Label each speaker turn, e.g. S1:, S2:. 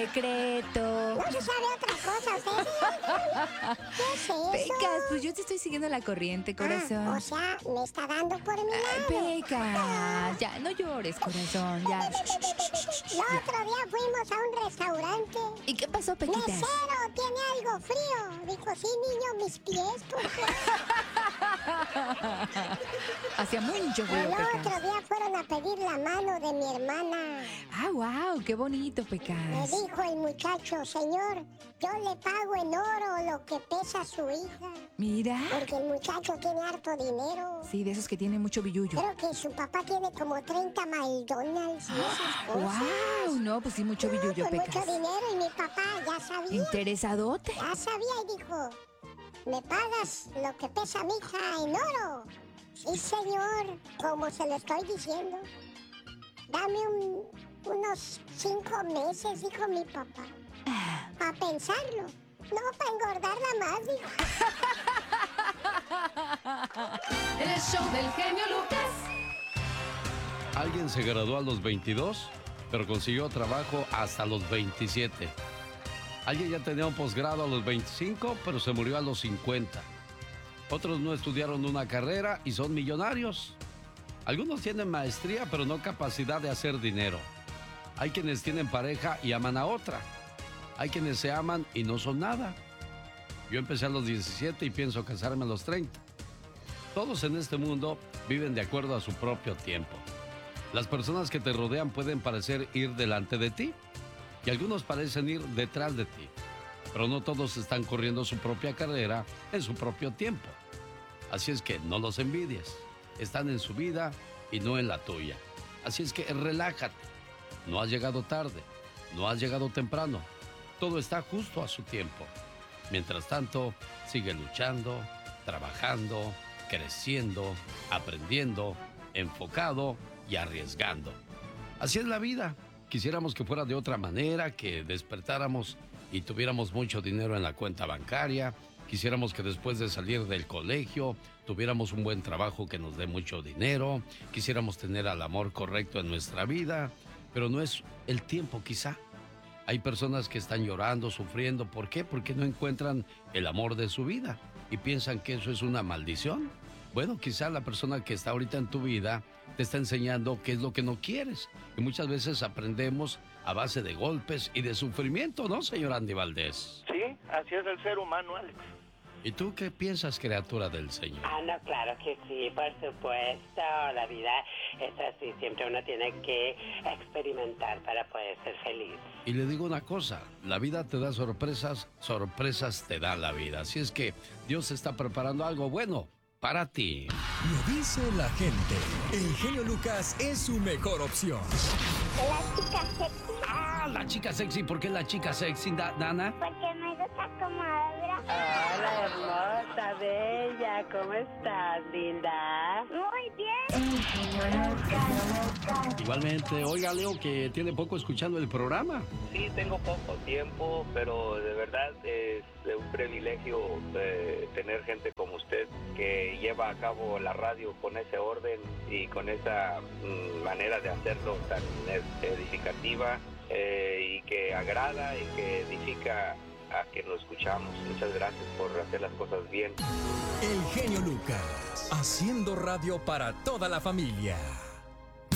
S1: secreto.
S2: No se sabe otra cosa, usted. ¿Qué es eso?
S1: Pecas, pues yo te estoy siguiendo la corriente, corazón.
S2: O sea, me está dando por mi lado.
S1: Pecas, ya, no llores, corazón, ya.
S2: El otro día fuimos a un restaurante.
S1: ¿Y qué pasó, Pequitas?
S2: Mesero, ¿tiene algo frío? Dijo, sí, niño, mis pies, ¿por qué?
S1: Hacía mucho frío,
S2: El
S1: Pecas.
S2: otro día fueron a pedir la mano de mi hermana.
S1: Ah, wow, qué bonito,
S2: Me
S1: Pecas.
S2: dijo el muchacho, señor, yo le pago en oro lo que pesa su hija.
S1: Mira.
S2: Porque el muchacho tiene harto dinero.
S1: Sí, de esos que tienen mucho billullo.
S2: Creo que su papá tiene como 30 McDonald's y esas cosas.
S1: Wow, no, pues sí, mucho billullo,
S2: Con
S1: Pecas.
S2: mucho dinero y mi papá ya sabía.
S1: Interesadote.
S2: Ya sabía y dijo, ¿me pagas lo que pesa mi hija en oro? Sí, señor, como se lo estoy diciendo. Dame unos 5 meses, dijo mi papá. A pensarlo. No, para engordarla más, dijo.
S3: El show del genio Lucas.
S4: Alguien se graduó a los 22, pero consiguió trabajo hasta los 27. Alguien ya tenía un posgrado a los 25, pero se murió a los 50. Otros no estudiaron una carrera y son millonarios. Algunos tienen maestría, pero no capacidad de hacer dinero. Hay quienes tienen pareja y aman a otra. Hay quienes se aman y no son nada. Yo empecé a los 17 y pienso casarme a los 30. Todos en este mundo viven de acuerdo a su propio tiempo. Las personas que te rodean pueden parecer ir delante de ti y algunos parecen ir detrás de ti, pero no todos están corriendo su propia carrera en su propio tiempo. Así es que no los envidies. Están en su vida y no en la tuya. Así es que relájate. No has llegado tarde, no has llegado temprano. Todo está justo a su tiempo. Mientras tanto, sigue luchando, trabajando, creciendo, aprendiendo, enfocado y arriesgando. Así es la vida. Quisiéramos que fuera de otra manera, que despertáramos y tuviéramos mucho dinero en la cuenta bancaria. Quisiéramos que después de salir del colegio tuviéramos un buen trabajo que nos dé mucho dinero. Quisiéramos tener al amor correcto en nuestra vida, pero no es el tiempo quizá. Hay personas que están llorando, sufriendo. ¿Por qué? Porque no encuentran el amor de su vida y piensan que eso es una maldición. Bueno, quizá la persona que está ahorita en tu vida te está enseñando qué es lo que no quieres. Y muchas veces aprendemos a base de golpes y de sufrimiento, ¿no, señor Andy Valdés?
S5: Sí, así es el ser humano, Alex.
S4: ¿Y tú qué piensas, criatura del Señor?
S6: Ah, no, claro que sí, por supuesto. La vida es así, siempre uno tiene que experimentar para poder ser feliz.
S4: Y le digo una cosa, la vida te da sorpresas, sorpresas te da la vida. Así es que Dios está preparando algo bueno para ti.
S7: Lo dice la gente. El genio Lucas es su mejor opción.
S2: La chica sexy.
S4: Ah, la chica sexy. ¿Por qué la chica sexy, Dana?
S2: Porque me gusta como habla.
S6: Hola, hermosa, bella, ¿cómo estás, linda?
S2: Muy bien.
S4: Igualmente, oiga, Leo, que tiene poco escuchando el programa.
S5: Sí, tengo poco tiempo, pero de verdad es un privilegio tener gente como usted que lleva a cabo la radio con ese orden y con esa manera de hacerlo tan edificativa y que agrada y que edifica a que lo escuchamos. Muchas gracias por hacer las cosas bien.
S7: El genio Lucas, haciendo radio para toda la familia.